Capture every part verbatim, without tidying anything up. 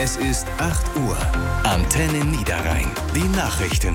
Es ist acht Uhr. Antenne Niederrhein. Die Nachrichten.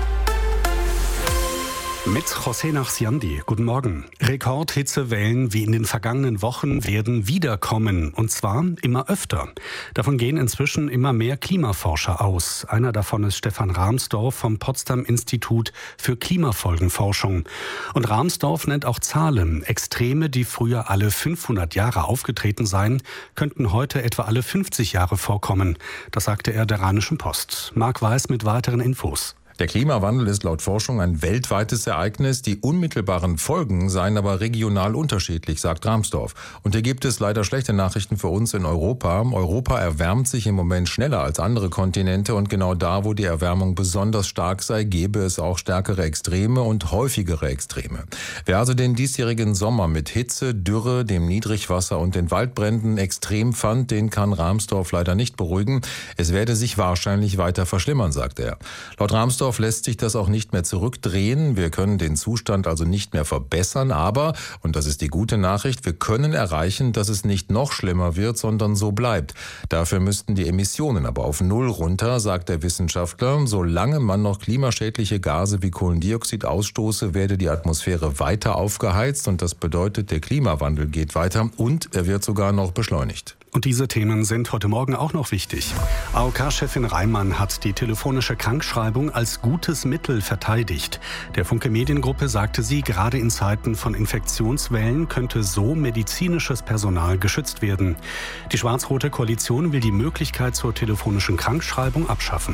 Mit José Nachsiandi. Guten Morgen. Rekordhitzewellen wie in den vergangenen Wochen werden wiederkommen. Und zwar immer öfter. Davon gehen inzwischen immer mehr Klimaforscher aus. Einer davon ist Stefan Rahmsdorf vom Potsdam Institut für Klimafolgenforschung. Und Rahmsdorf nennt auch Zahlen. Extreme, die früher alle fünfhundert Jahre aufgetreten seien, könnten heute etwa alle fünfzig Jahre vorkommen. Das sagte er der Rheinischen Post. Marc Weiß mit weiteren Infos. Der Klimawandel ist laut Forschung ein weltweites Ereignis. Die unmittelbaren Folgen seien aber regional unterschiedlich, sagt Rahmsdorf. Und hier gibt es leider schlechte Nachrichten für uns in Europa. Europa erwärmt sich im Moment schneller als andere Kontinente. Und genau da, wo die Erwärmung besonders stark sei, gäbe es auch stärkere Extreme und häufigere Extreme. Wer also den diesjährigen Sommer mit Hitze, Dürre, dem Niedrigwasser und den Waldbränden extrem fand, den kann Rahmsdorf leider nicht beruhigen. Es werde sich wahrscheinlich weiter verschlimmern, sagt er. Laut Rahmsdorf lässt sich das auch nicht mehr zurückdrehen. Wir können den Zustand also nicht mehr verbessern, aber, und das ist die gute Nachricht, wir können erreichen, dass es nicht noch schlimmer wird, sondern so bleibt. Dafür müssten die Emissionen aber auf Null runter, sagt der Wissenschaftler. Solange man noch klimaschädliche Gase wie Kohlendioxid ausstoße, werde die Atmosphäre weiter aufgeheizt und das bedeutet, der Klimawandel geht weiter und er wird sogar noch beschleunigt. Und diese Themen sind heute Morgen auch noch wichtig. A O K-Chefin Reimann hat die telefonische Krankschreibung als gutes Mittel verteidigt. Der Funke Mediengruppe sagte sie, gerade in Zeiten von Infektionswellen könnte so medizinisches Personal geschützt werden. Die schwarz-rote Koalition will die Möglichkeit zur telefonischen Krankschreibung abschaffen.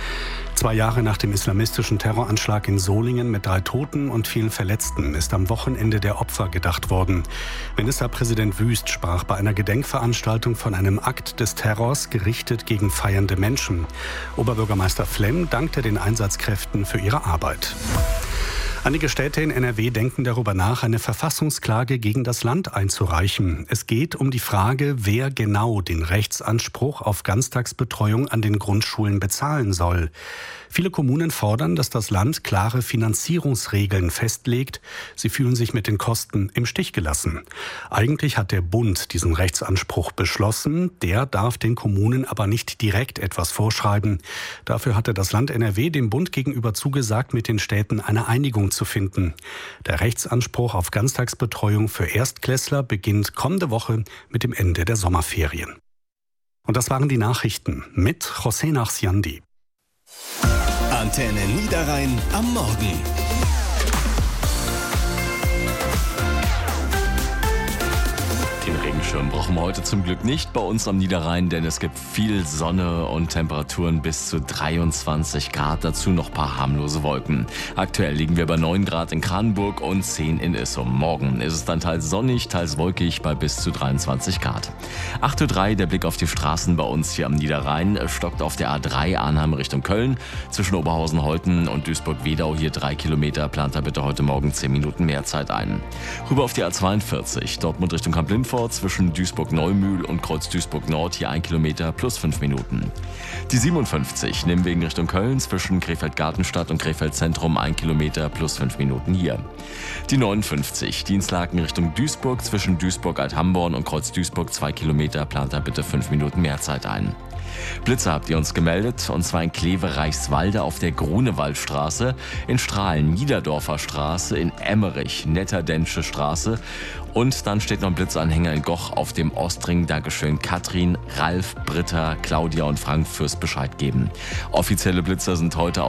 Zwei Jahre nach dem islamistischen Terroranschlag in Solingen mit drei Toten und vielen Verletzten ist am Wochenende der Opfer gedacht worden. Ministerpräsident Wüst sprach bei einer Gedenkveranstaltung von einem Akt des Terrors gerichtet gegen feiernde Menschen. Oberbürgermeister Flemm dankte den Einsatzkräften für ihre Arbeit. Einige Städte in N R W denken darüber nach, eine Verfassungsklage gegen das Land einzureichen. Es geht um die Frage, wer genau den Rechtsanspruch auf Ganztagsbetreuung an den Grundschulen bezahlen soll. Viele Kommunen fordern, dass das Land klare Finanzierungsregeln festlegt. Sie fühlen sich mit den Kosten im Stich gelassen. Eigentlich hat der Bund diesen Rechtsanspruch beschlossen. Der darf den Kommunen aber nicht direkt etwas vorschreiben. Dafür hatte das Land N R W dem Bund gegenüber zugesagt, mit den Städten eine Einigung zu finden. Der Rechtsanspruch auf Ganztagsbetreuung für Erstklässler beginnt kommende Woche mit dem Ende der Sommerferien. Und das waren die Nachrichten mit José Nachsiandi. Antenne Niederrhein am Morgen. Den Regenschirm brauchen wir heute zum Glück nicht bei uns am Niederrhein, denn es gibt viel Sonne und Temperaturen bis zu dreiundzwanzig Grad, dazu noch ein paar harmlose Wolken. Aktuell liegen wir bei neun Grad in Kranenburg und zehn in Issum. Morgen ist es dann teils sonnig, teils wolkig bei bis zu dreiundzwanzig Grad. acht Uhr drei, der Blick auf die Straßen bei uns hier am Niederrhein. Stockt auf der A drei Arnheim Richtung Köln. Zwischen Oberhausen-Holten und Duisburg-Wedau hier drei Kilometer. Plant da bitte heute Morgen zehn Minuten mehr Zeit ein. Rüber auf die A zweiundvierzig, Dortmund Richtung Kamp-Lindfort. Zwischen Duisburg-Neumühl und Kreuz-Duisburg-Nord hier ein Kilometer plus fünf Minuten. Die siebenundfünfzig, Nimwegen Richtung Köln, zwischen Krefeld-Gartenstadt und Krefeld-Zentrum ein Kilometer plus fünf Minuten hier. Die neunundfünfzig, Dienstlaken Richtung Duisburg, zwischen Duisburg-Alt-Hamborn und Kreuz-Duisburg zwei Kilometer, plant da bitte fünf Minuten mehr Zeit ein. Blitze habt ihr uns gemeldet, und zwar in Kleve-Reichswalde auf der Grunewaldstraße, in Strahlen Niederdorfer Straße, in Emmerich Netterdensche Straße und dann steht noch ein Blitzanhänger in Goch auf dem Ostring. Dankeschön Katrin, Ralf, Britta, Claudia und Frank fürs Bescheid geben. Offizielle Blitzer sind heute